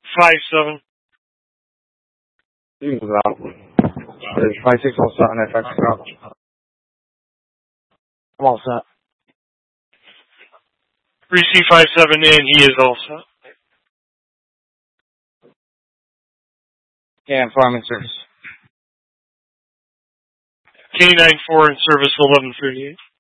5-7. You move out. There's 5-6 all set on FX out. I'm all set. Receive 5-7 in, he is all set. Yeah, farm in service. K94 in service 1138.